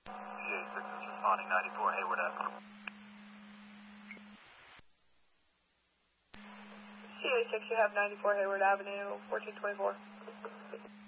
CA6 is responding 94 Hayward Avenue. CA6, you have 94 Hayward Avenue, 1424.